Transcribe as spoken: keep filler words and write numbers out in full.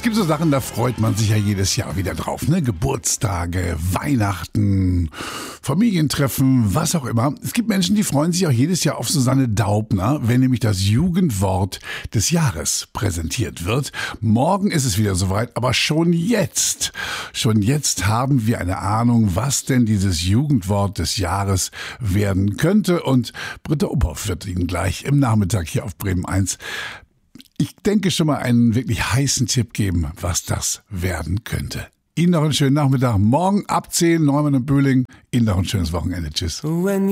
gibt so Sachen, da freut man sich ja jedes Jahr wieder drauf, ne? Geburtstage, Weihnachten, Familientreffen, was auch immer. Es gibt Menschen, die freuen sich auch jedes Jahr auf Susanne Daubner, wenn nämlich das Jugendwort des Jahres präsentiert wird. Morgen ist es wieder soweit, aber schon jetzt, schon jetzt haben wir eine Ahnung, was denn dieses Jugendwort des Jahres werden könnte. Und Britta Uphoff wird Ihnen gleich im Nachmittag hier auf Bremen eins, ich denke, schon mal einen wirklich heißen Tipp geben, was das werden könnte. Ihnen noch einen schönen Nachmittag. Morgen ab zehn, Neumann und Böhling. Ihnen noch ein schönes Wochenende. Tschüss.